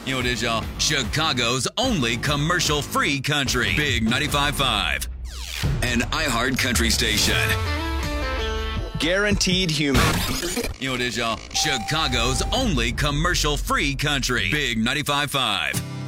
You know what it is, y'all? Chicago's only commercial-free country. Big 95.5. An iHeart country station. Guaranteed human. You know what it is, y'all? Chicago's only commercial-free country. Big 95.5.